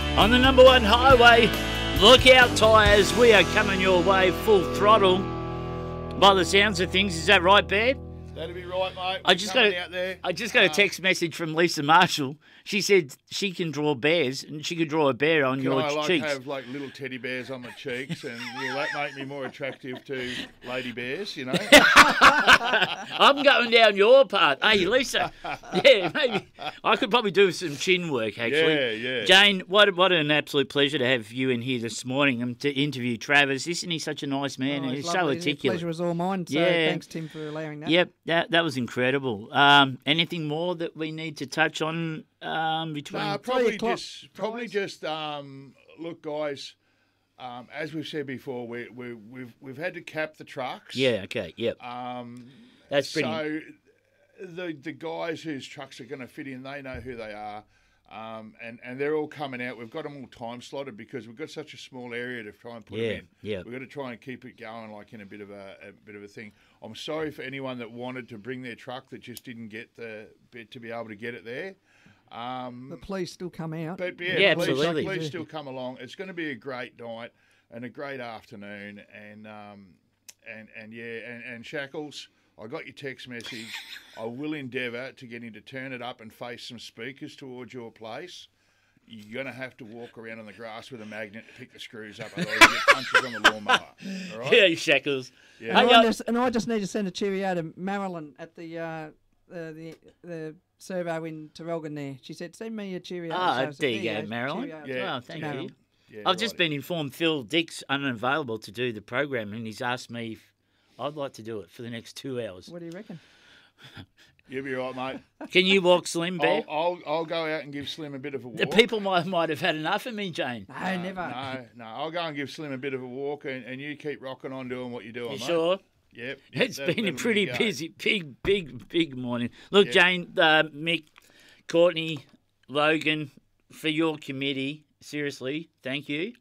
On the number one highway, look out tyres. We are coming your way full throttle. By the sounds of things, is that right, Bear? That'd be right, mate. I just got a text message from Lisa Marshall. She said she can draw bears, and she could draw a bear on your cheeks. I have like little teddy bears on my cheeks, and will that make me more attractive to lady bears? You know. I'm going down your part. Hey, Lisa. Yeah, maybe I could probably do some chin work actually. Yeah. Jane, what an absolute pleasure to have you in here this morning and to interview Travis. Isn't he such a nice man? Oh, He's so lovely. articulate. The pleasure was all mine. So thanks, Tim, for allowing that. Yep, that was incredible. Anything more that we need to touch on between? No, probably just look, guys. As we've said before, we've had to cap the trucks. Yeah. Okay. Yep. That's pretty. So the guys whose trucks are going to fit in, they know who they are. And they're all coming out. We've got them all time slotted because we've got such a small area to try and put them in. Yeah. We've got to try and keep it going like in a bit of a thing. I'm sorry for anyone that wanted to bring their truck that just didn't get the bit to be able to get it there. But please still come out. But absolutely. Please still come along. It's going to be a great night and a great afternoon. And Shackles, I got your text message. I will endeavour to get him to turn it up and face some speakers towards your place. You're going to have to walk around on the grass with a magnet to pick the screws up, otherwise you get punches on the lawnmower. All right? Yeah, Shackles. Yeah. And I just need to send a cheerio to Marilyn at the servo in Tarralgon there. She said, send me a cheerio. There you go, Marilyn. Yeah. Thank Marilyn. you. Yeah, I've just been informed Phil Dick's unavailable to do the program, and he's asked me if I'd like to do it for the next 2 hours. What do you reckon? You'll be right, mate. Can you walk Slim, Bear? I'll go out and give Slim a bit of a walk. The people might have had enough of me, Jane. No, never. No. I'll go and give Slim a bit of a walk, and you keep rocking on doing what you're doing, You mate. sure? Yep. It's been a pretty busy, big morning. Look, Yep. Jane, Mick, Courtney, Logan, for your committee, seriously, thank you.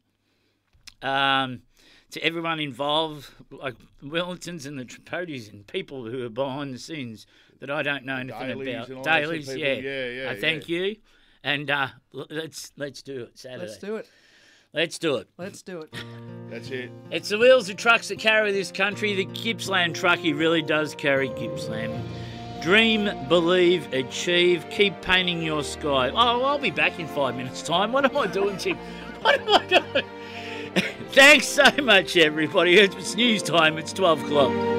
To everyone involved, like Wellingtons and the Tripodis and people who are behind the scenes that I don't know anything Dailies about. and all Dailies, those yeah. people. Yeah, I thank you. And let's do it Saturday. Let's do it. Let's do it. Let's do it. That's it. It's the wheels of trucks that carry this country. The Gippsland truckie really does carry Gippsland. Dream, believe, achieve. Keep painting your sky. Oh, I'll be back in 5 minutes' time. What am I doing, Tim? What am I doing? Thanks so much, everybody. It's news time. It's 12 o'clock.